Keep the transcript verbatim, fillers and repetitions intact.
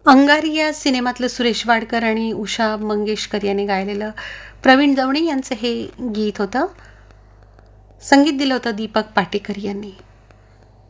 अंगारी या सिनेमातलं सुरेश वाडकर आणि उषा मंगेशकर यांनी गायलेलं प्रवीण दवणे यांचं हे गीत होतं. संगीत दिलं होतं दीपक पाटेकर यांनी.